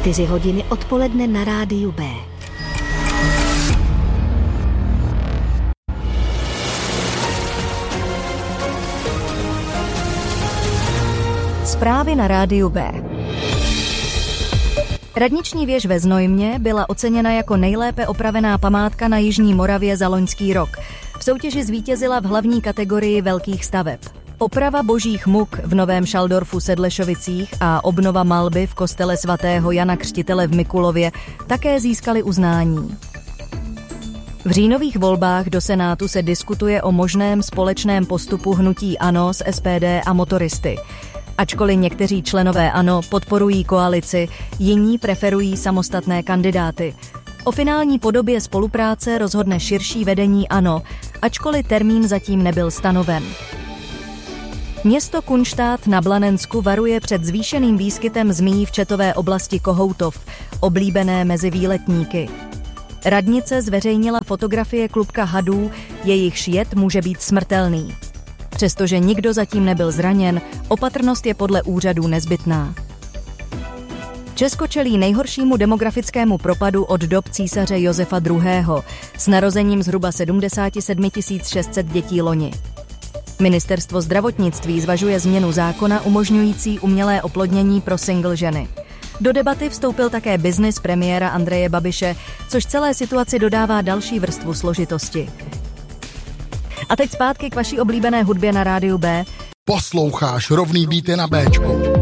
4 hodiny odpoledne na rádiu B. Zprávy na rádiu B. Radniční věž ve Znojmě byla oceněna jako nejlépe opravená památka na Jižní Moravě za loňský rok. V soutěži zvítězila v hlavní kategorii velkých staveb. Oprava božích muk v Novém Šaldorfu Sedlešovicích a obnova malby v kostele svatého Jana Křtitele v Mikulově také získaly uznání. V říjnových volbách do Senátu se diskutuje o možném společném postupu hnutí ANO s SPD a motoristy. Ačkoliv někteří členové ANO podporují koalici, jiní preferují samostatné kandidáty. O finální podobě spolupráce rozhodne širší vedení ANO, ačkoliv termín zatím nebyl stanoven. Město Kunštát na Blanensku varuje před zvýšeným výskytem zmí v četové oblasti Kohoutov, oblíbené mezi výletníky. Radnice zveřejnila fotografie klubka hadů, jejichž jed může být smrtelný. Přestože nikdo zatím nebyl zraněn, opatrnost je podle úřadů nezbytná. Česko čelí nejhoršímu demografickému propadu od dob císaře Josefa II. S narozením zhruba 77 600 dětí loni. Ministerstvo zdravotnictví zvažuje změnu zákona umožňující umělé oplodnění pro single ženy. Do debaty vstoupil také biznis premiéra Andreje Babiše, což celé situaci dodává další vrstvu složitosti. A teď zpátky k vaší oblíbené hudbě na rádiu B. Posloucháš rovný beaty na Béčku.